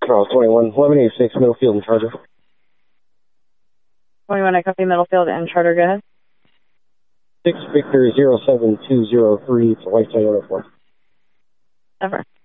Charles 21, 1186, Middlefield and Charter. 21, I copy Middlefield and Charter, go ahead. 6 Victor 07203 for White Toyota 4. Over.